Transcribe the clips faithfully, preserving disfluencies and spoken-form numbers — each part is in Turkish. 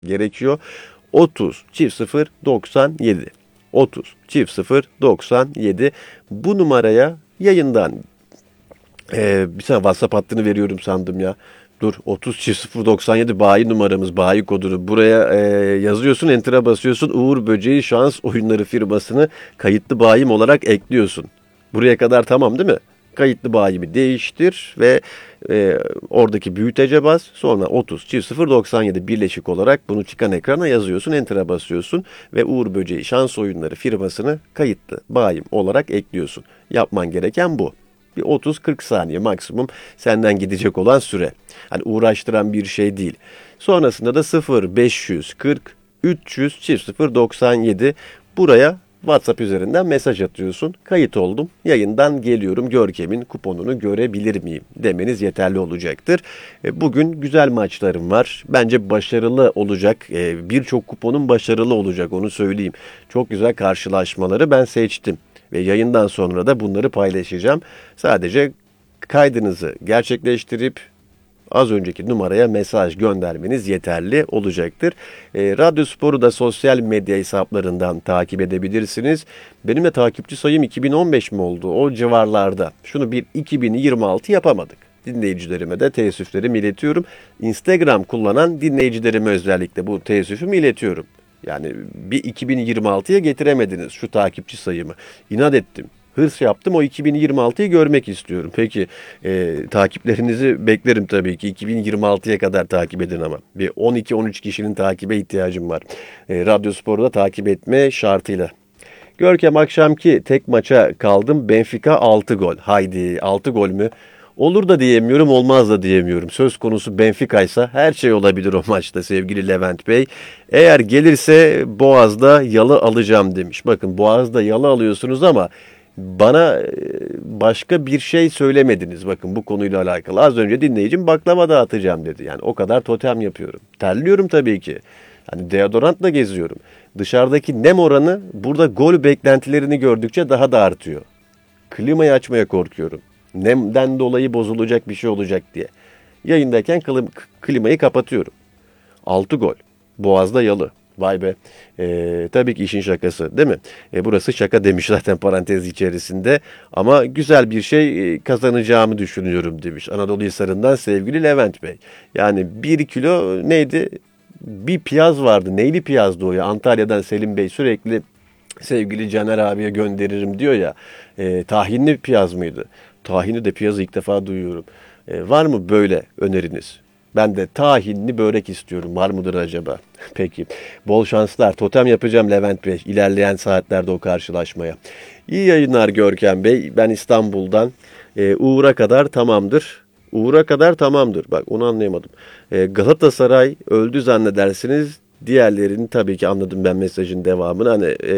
gerekiyor. otuz çift sıfır doksan yedi. otuz çift sıfır doksan yedi. Bu numaraya yayından ee, bir tane WhatsApp hattını veriyorum sandım ya. Dur, otuz çift sıfır doksan yedi bayi numaramız, bayi kodunu buraya e, yazıyorsun, enter'a basıyorsun. Uğur Böceği Şans Oyunları firmasını kayıtlı bayim olarak ekliyorsun. Buraya kadar tamam değil mi? Kayıtlı bayimi değiştir ve e, oradaki büyütece bas. Sonra otuz çift sıfır doksan yedi birleşik olarak bunu çıkan ekrana yazıyorsun, enter'a basıyorsun ve Uğur Böceği Şans Oyunları firmasını kayıtlı bayim olarak ekliyorsun. Yapman gereken bu. Bir otuz kırk saniye maksimum senden gidecek olan süre. Hani uğraştıran bir şey değil. Sonrasında da sıfır beş kırk üç yüz çift sıfır doksan yedi buraya WhatsApp üzerinden mesaj atıyorsun. Kayıt oldum, yayından geliyorum, Görkem'in kuponunu görebilir miyim demeniz yeterli olacaktır. E, Bugün güzel maçlarım var. Bence başarılı olacak. E, Birçok kuponun başarılı olacak, onu söyleyeyim. Çok güzel karşılaşmaları ben seçtim. Ve yayından sonra da bunları paylaşacağım. Sadece kaydınızı gerçekleştirip az önceki numaraya mesaj göndermeniz yeterli olacaktır. E, Radyo Spor'u da sosyal medya hesaplarından takip edebilirsiniz. Benim de takipçi sayım iki bin on beş mi oldu? O civarlarda. Şunu bir iki bin yirmi altı yapamadık. Dinleyicilerime de teessüflerimi iletiyorum. Instagram kullanan dinleyicilerime özellikle bu teessüfümü iletiyorum. Yani bir iki bin yirmi altıya getiremediniz şu takipçi sayımı. İnat ettim. Hırs yaptım, o iki bin yirmi altıyı görmek istiyorum. Peki e, takiplerinizi beklerim tabii ki. iki bin yirmi altıya kadar takip edin ama. Bir on iki on üç kişinin takibe ihtiyacım var. E, Radyo Spor'u da takip etme şartıyla. Görkem, akşamki tek maça kaldım. Benfica altı gol. Haydi, altı gol mü? Olur da diyemiyorum, olmaz da diyemiyorum. Söz konusu Benfica ise her şey olabilir o maçta sevgili Levent Bey. Eğer gelirse Boğaz'da yalı alacağım demiş. Bakın, Boğaz'da yalı alıyorsunuz ama bana e, başka bir şey söylemediniz. Bakın, bu konuyla alakalı. Az önce dinleyicim baklava dağıtacağım dedi. Yani o kadar totem yapıyorum. Terliyorum tabii ki. Hani deodorantla geziyorum. Dışarıdaki nem oranı burada gol beklentilerini gördükçe daha da artıyor. Klimayı açmaya korkuyorum. Nemden dolayı bozulacak bir şey olacak diye. Yayındayken klim- klimayı kapatıyorum. altı gol. Boğaz'da yalı. Vay be. Ee, tabii ki işin şakası değil mi? Ee, burası şaka demiş zaten parantez içerisinde. Ama güzel bir şey e, kazanacağımı düşünüyorum demiş. Anadolu Hisarı'ndan sevgili Levent Bey. Yani bir kilo neydi? Bir piyaz vardı. Neyli piyazdı o ya? Antalya'dan Selim Bey sürekli sevgili Caner abiye gönderirim diyor ya. E, tahinli piyaz mıydı? Tahinli de piyazı ilk defa duyuyorum. E, var mı böyle öneriniz? Ben de tahinli börek istiyorum. Var mıdır acaba? Peki. Bol şanslar. Totem yapacağım Levent Bey, İlerleyen saatlerde o karşılaşmaya. İyi yayınlar Görkem Bey. Ben İstanbul'dan. E, Uğur'a kadar tamamdır. Uğur'a kadar tamamdır. Bak, onu anlayamadım. E, Galatasaray öldü zannedersiniz. Diğerlerini tabii ki anladım ben mesajın devamını. Hani e,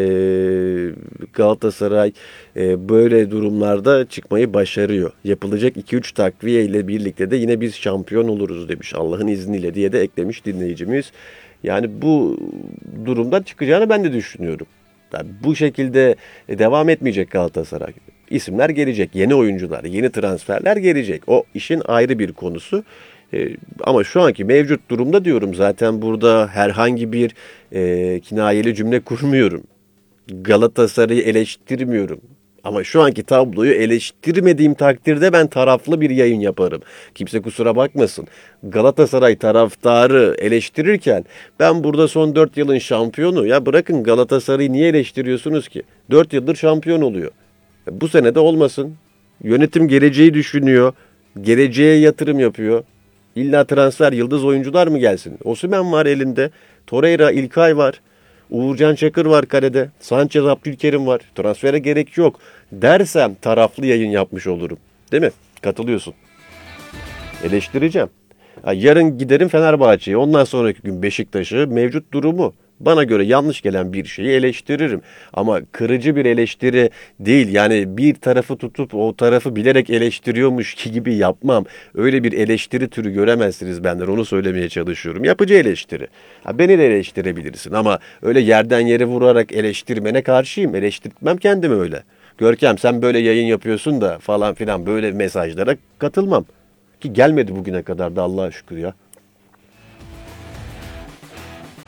Galatasaray e, böyle durumlarda çıkmayı başarıyor. Yapılacak iki üç takviye ile birlikte de yine biz şampiyon oluruz demiş. Allah'ın izniyle diye de eklemiş dinleyicimiz. Yani bu durumdan çıkacağını ben de düşünüyorum. Yani bu şekilde devam etmeyecek Galatasaray. İsimler gelecek, yeni oyuncular, yeni transferler gelecek. O işin ayrı bir konusu. E, ama şu anki mevcut durumda diyorum, zaten burada herhangi bir e, kinayeli cümle kurmuyorum. Galatasaray'ı eleştirmiyorum. Ama şu anki tabloyu eleştirmediğim takdirde ben taraflı bir yayın yaparım. Kimse kusura bakmasın. Galatasaray taraftarı eleştirirken ben burada son dört yılın şampiyonu, ya bırakın Galatasaray'ı niye eleştiriyorsunuz ki? dört yıldır şampiyon oluyor. Bu sene de olmasın. Yönetim geleceği düşünüyor. Geleceğe yatırım yapıyor. İlla transfer yıldız oyuncular mı gelsin? Osimhen var elinde. Torreira, İlkay var. Uğurcan Çakır var kalede. Sanchez, Abdülkerim var. Transfere gerek yok dersem taraflı yayın yapmış olurum. Değil mi? Katılıyorsun. Eleştireceğim. Ha, yarın giderim Fenerbahçe'ye. Ondan sonraki gün Beşiktaş'ı, mevcut durumu. Bana göre yanlış gelen bir şeyi eleştiririm. Ama kırıcı bir eleştiri değil. Yani bir tarafı tutup o tarafı bilerek eleştiriyormuş gibi yapmam. Öyle bir eleştiri türü göremezsiniz benden. Onu söylemeye çalışıyorum. Yapıcı eleştiri. Ha, beni de eleştirebilirsin ama öyle yerden yere vurarak eleştirmene karşıyım. Eleştirtmem kendimi öyle. Görkem, sen böyle yayın yapıyorsun da falan filan, böyle mesajlara katılmam. Ki gelmedi bugüne kadar da Allah'a şükür ya.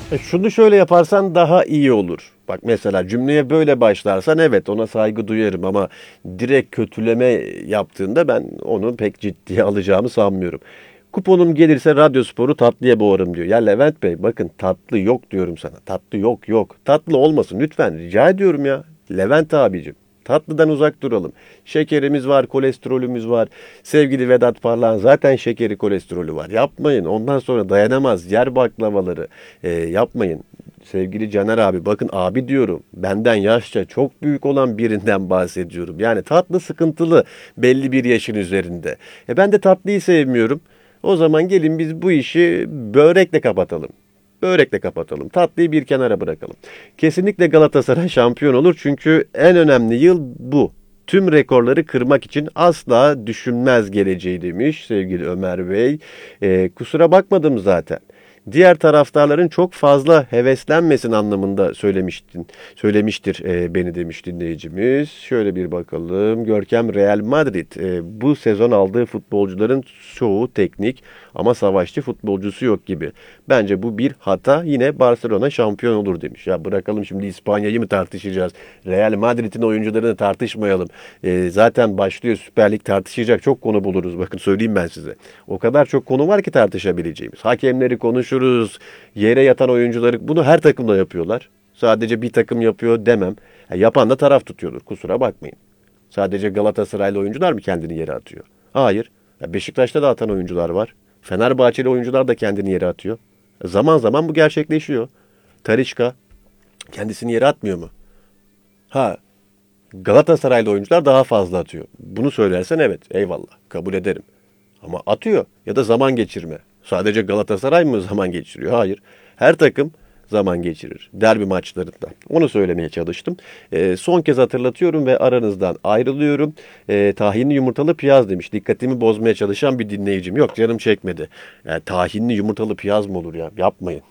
E şunu şöyle yaparsan daha iyi olur. Bak mesela cümleye böyle başlarsan evet ona saygı duyarım ama direkt kötüleme yaptığında ben onu pek ciddiye alacağımı sanmıyorum. Kuponum gelirse Radyospor'u tatlıya boğarım diyor. Ya Levent Bey bakın tatlı yok diyorum sana. Tatlı yok yok. Tatlı olmasın lütfen rica ediyorum ya. Levent abicim. Tatlıdan uzak duralım. Şekerimiz var, kolesterolümüz var. Sevgili Vedat Parlak'ın zaten şekeri, kolesterolü var. Yapmayın. Ondan sonra dayanamaz. Yer baklavaları. Ee, yapmayın. Sevgili Caner abi bakın abi diyorum. Benden yaşça çok büyük olan birinden bahsediyorum. Yani tatlı sıkıntılı belli bir yaşın üzerinde. E ben de tatlıyı sevmiyorum. O zaman gelin biz bu işi börekle kapatalım. Börekle kapatalım. Tatlıyı bir kenara bırakalım. Kesinlikle Galatasaray şampiyon olur çünkü en önemli yıl bu. Tüm rekorları kırmak için asla düşünmez geleceği demiş sevgili Ömer Bey. Ee, kusura bakmadım zaten. Diğer taraftarların çok fazla heveslenmesin anlamında söylemiştin. Söylemiştir e, beni demiş dinleyicimiz. Şöyle bir bakalım. Görkem Real Madrid e, bu sezon aldığı futbolcuların çoğu teknik ama savaşçı futbolcusu yok gibi. Bence bu bir hata. Yine Barcelona şampiyon olur demiş. Ya bırakalım şimdi İspanya'yı mı tartışacağız? Real Madrid'in oyuncularını tartışmayalım. E, zaten başlıyor Süper Lig tartışacak çok konu buluruz. Bakın söyleyeyim ben size. O kadar çok konu var ki tartışabileceğimiz. Hakemleri konuşuruz. Yere yatan oyuncuları bunu her takımda yapıyorlar. Sadece bir takım yapıyor demem. Ya yapan da taraf tutuyordur. Kusura bakmayın. Sadece Galatasaraylı oyuncular mı kendini yere atıyor? Hayır. Ya Beşiktaş'ta da atan oyuncular var. Fenerbahçeli oyuncular da kendini yere atıyor. Zaman zaman bu gerçekleşiyor. Talisca kendisini yere atmıyor mu? Ha, Galatasaraylı oyuncular daha fazla atıyor. Bunu söylersen evet, eyvallah, kabul ederim. Ama atıyor ya da zaman geçirme. Sadece Galatasaray mı zaman geçiriyor? Hayır. Her takım zaman geçirir. Derbi maçlarında. Onu söylemeye çalıştım. E, son kez hatırlatıyorum ve aranızdan ayrılıyorum. E, tahinli yumurtalı piyaz demiş. Dikkatimi bozmaya çalışan bir dinleyicim. Yok canım çekmedi. Yani, tahinli yumurtalı piyaz mı olur ya? Yapmayın.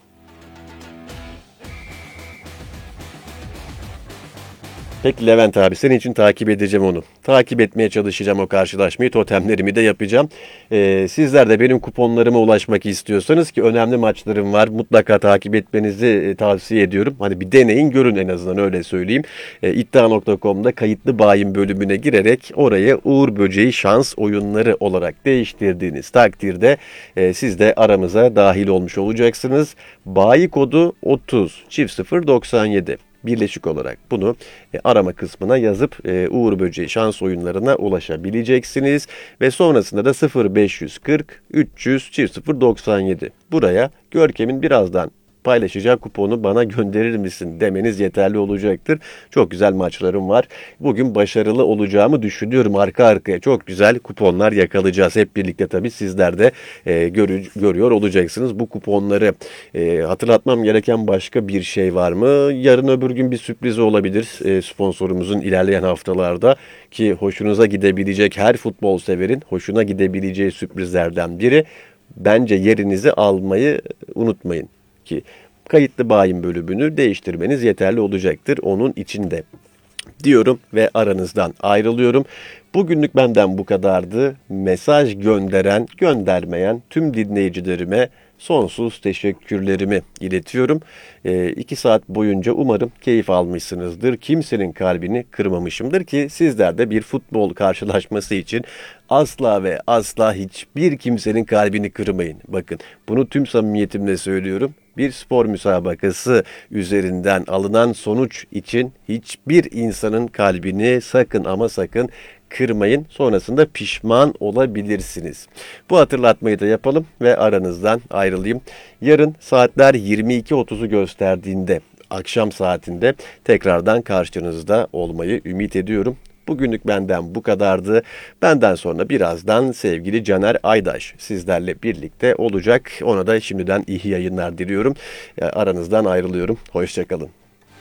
Peki Levent abi senin için takip edeceğim onu. Takip etmeye çalışacağım o karşılaşmayı. Totemlerimi de yapacağım. Ee, sizler de benim kuponlarıma ulaşmak istiyorsanız ki önemli maçlarım var. Mutlaka takip etmenizi e, tavsiye ediyorum. Hani bir deneyin görün en azından öyle söyleyeyim. E, iddia nokta com'da kayıtlı bayim bölümüne girerek oraya Uğur Böceği şans oyunları olarak değiştirdiğiniz takdirde e, siz de aramıza dahil olmuş olacaksınız. Bayi kodu otuz çift sıfır doksan yedi. Birleşik olarak bunu e, arama kısmına yazıp e, Uğur Böceği şans oyunlarına ulaşabileceksiniz. Ve sonrasında da sıfır beş yüz kırk üç yüz çift sıfır doksan yedi buraya Görkem'in birazdan paylaşacağı kuponu bana gönderir misin demeniz yeterli olacaktır. Çok güzel maçlarım var. Bugün başarılı olacağımı düşünüyorum. Arka arkaya çok güzel kuponlar yakalayacağız. Hep birlikte tabii sizler de e, görü, görüyor olacaksınız bu kuponları. E, hatırlatmam gereken başka bir şey var mı? Yarın öbür gün bir sürpriz olabilir e, sponsorumuzun ilerleyen haftalarda ki hoşunuza gidebilecek her futbol severin hoşuna gidebileceği sürprizlerden biri. Bence yerinizi almayı unutmayın ki kayıtlı bayim bölümünü değiştirmeniz yeterli olacaktır onun içinde diyorum ve aranızdan ayrılıyorum. Bugünlük benden bu kadardı. Mesaj gönderen, göndermeyen tüm dinleyicilerime sonsuz teşekkürlerimi iletiyorum. E, iki saat boyunca umarım keyif almışsınızdır. Kimsenin kalbini kırmamışımdır ki sizler de bir futbol karşılaşması için asla ve asla hiçbir kimsenin kalbini kırmayın. Bakın bunu tüm samimiyetimle söylüyorum. Bir spor müsabakası üzerinden alınan sonuç için hiçbir insanın kalbini sakın ama sakın kırmayın. Sonrasında pişman olabilirsiniz. Bu hatırlatmayı da yapalım ve aranızdan ayrılayım. Yarın saatler yirmi iki otuzu gösterdiğinde akşam saatinde tekrardan karşınızda olmayı ümit ediyorum. Bugünlük benden bu kadardı. Benden sonra birazdan sevgili Caner Aydaş sizlerle birlikte olacak. Ona da şimdiden iyi yayınlar diliyorum. Aranızdan ayrılıyorum. Hoşçakalın.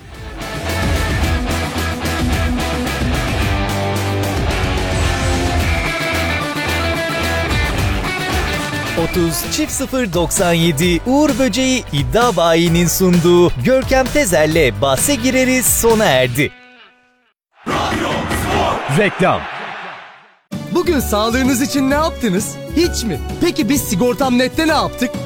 otuz çift sıfır doksan yedi Uğur Böceği iddia bayinin sunduğu Görkem Tezer'le bahse gireriz sona erdi. Reklam. Bugün sağlığınız için ne yaptınız? Hiç mi? Peki biz Sigortam Net'te ne yaptık?